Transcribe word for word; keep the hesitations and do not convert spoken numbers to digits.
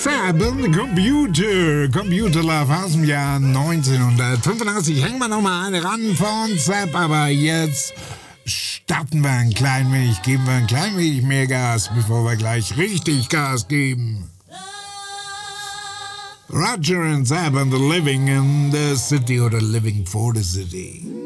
Sepp and the Computer. Computer Love aus dem Jahr neunzehnhundertfünfundachtzig. Hängen wir nochmal eine ran von Sepp, aber jetzt starten wir ein klein wenig, geben wir ein klein wenig mehr Gas, bevor wir gleich richtig Gas geben. Roger and Sepp and the Living in the City oder Living for the City.